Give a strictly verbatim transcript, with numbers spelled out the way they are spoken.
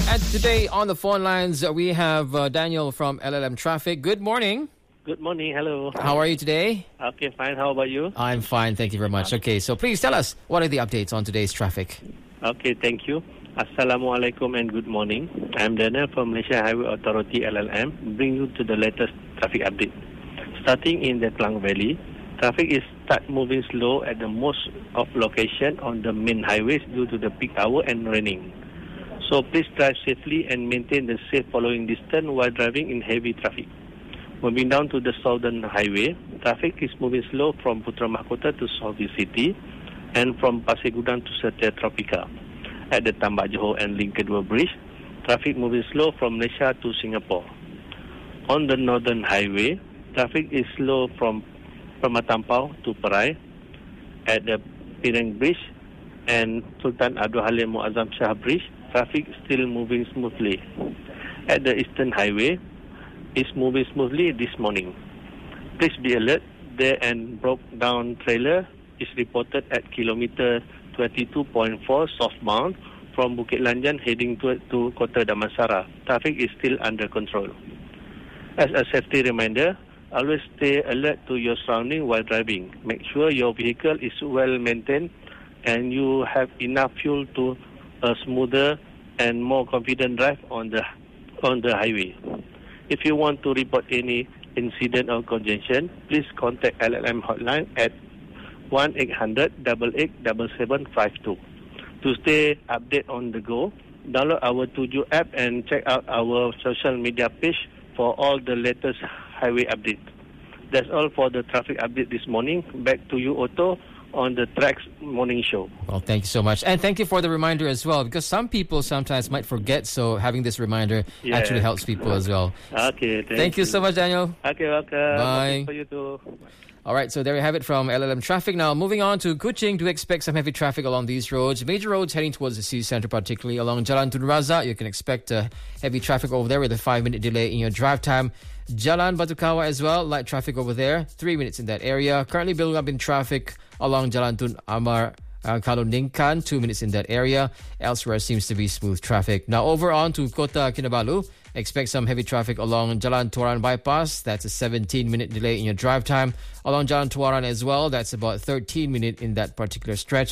And today on the phone lines, uh, we have uh, Daniel from L L M Traffic. Good morning. Good morning. Hello. How are you today? Okay, fine. How about you? I'm fine. Thank you very much. Okay, so please tell us, what are the updates on today's traffic? Okay, thank you. Assalamualaikum and good morning. I'm Daniel from Malaysia Highway Authority L L M, bring you to the latest traffic update. Starting in the Klang Valley, traffic is start moving slow at the most of location on the main highways due to the peak hour and raining. So please drive safely and maintain the safe following distance while driving in heavy traffic. Moving down to the Southern Highway, traffic is moving slow from Putra Mahkota to Saudi City and from Pasir Gudang to Setia Tropika. At the Tambak Johor and Lincoln Dua Bridge, traffic moving slow from Malaysia to Singapore. On the Northern Highway, traffic is slow from Permatampau to Perai. At the Penang Bridge and Sultan Abdul Halim Muazzam Shah Bridge, traffic still moving smoothly. At the Eastern Highway, it's moving smoothly this morning. Please be alert, there and broke down trailer is reported at kilometer twenty-two point four southbound from Bukit Lanjan heading to, to Kota Damansara. Traffic is still under control. As a safety reminder, always stay alert to your surrounding while driving. Make sure your vehicle is well maintained and you have enough fuel to a smoother and more confident drive on the on the highway. If you want to report any incident or congestion, please contact L L M hotline at one eight hundred, eight eight seven seven five two. To stay updated on the go, download our Tuju app and check out our social media page for all the latest highway updates. That's all for the traffic update this morning. Back to you, Otto, on the Tracks Morning Show. Well, thank you so much. And thank you for the reminder as well, because some people sometimes might forget, so having this reminder Yeah. actually helps people as well. Okay, thank, Thank you so much, Daniel. Okay, welcome. Bye. Okay, for you too. All right, so there you have it from L L M Traffic. Now, moving on to Kuching, do expect some heavy traffic along these roads. Major roads heading towards the city centre, particularly along Jalan Tun Razak. You can expect uh, heavy traffic over there with a five-minute delay in your drive time. Jalan Batukawa as well, light traffic over there, three minutes in that area. Currently building up in traffic along Jalan Tun Amar uh, Kalundingkan, two minutes in that area. Elsewhere seems to be smooth traffic. Now over on to Kota Kinabalu. Expect some heavy traffic along Jalan Tuaran Bypass. That's a seventeen-minute delay in your drive time. Along Jalan Tuaran as well, that's about thirteen minutes in that particular stretch.